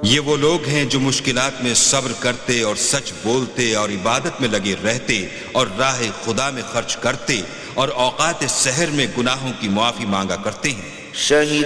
ये वो लोग हैं जो मुश्किलात में सब्र करते और सच बोलते और इबादत में लगे रहते और राह खुदा में खर्च करते और औकात सहर में गुनाहों की माफी मांगा करते हैं।